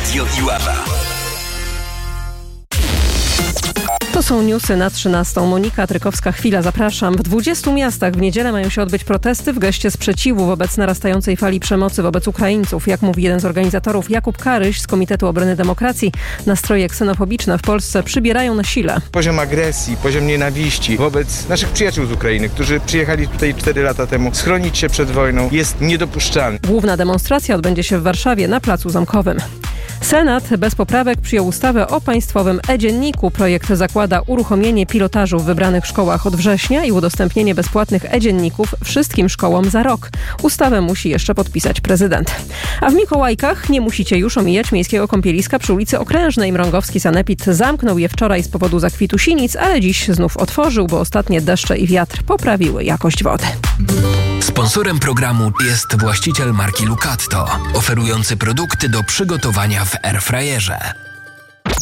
Radio Iława. To są newsy na 13. Monika Trykowska-Chwila, zapraszam. W 20 miastach w niedzielę mają się odbyć protesty w geście sprzeciwu wobec narastającej fali przemocy wobec Ukraińców. Jak mówi jeden z organizatorów, Jakub Karyś z Komitetu Obrony Demokracji, nastroje ksenofobiczne w Polsce przybierają na sile. Poziom agresji, poziom nienawiści wobec naszych przyjaciół z Ukrainy, którzy przyjechali tutaj 4 lata temu schronić się przed wojną, jest niedopuszczalny. Główna demonstracja odbędzie się w Warszawie na Placu Zamkowym. Senat bez poprawek przyjął ustawę o państwowym e-dzienniku. Projekt zakłada uruchomienie pilotażu w wybranych szkołach od września i udostępnienie bezpłatnych e-dzienników wszystkim szkołom za rok. Ustawę musi jeszcze podpisać prezydent. A w Mikołajkach nie musicie już omijać miejskiego kąpieliska przy ulicy Okrężnej. Mrągowski sanepid zamknął je wczoraj z powodu zakwitu sinic, ale dziś znów otworzył, bo ostatnie deszcze i wiatr poprawiły jakość wody. Sponsorem programu jest właściciel marki Lucatto, oferujący produkty do przygotowania w airfryerze.